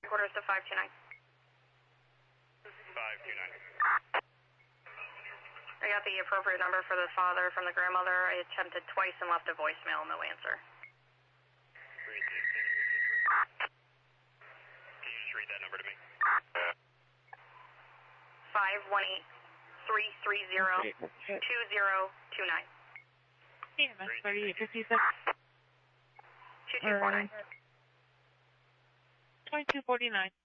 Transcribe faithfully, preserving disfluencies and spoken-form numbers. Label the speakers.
Speaker 1: quarters to five two nine.
Speaker 2: five two nine.
Speaker 1: I got the appropriate number for the father from the grandmother. I attempted twice and left a voicemail, no answer.
Speaker 2: Can you just read that number to me?
Speaker 1: five one eight, three three zero, two zero two nine.
Speaker 3: C M S thirty-eight fifty-six.
Speaker 1: two two four nine.
Speaker 3: twenty-two forty-nine.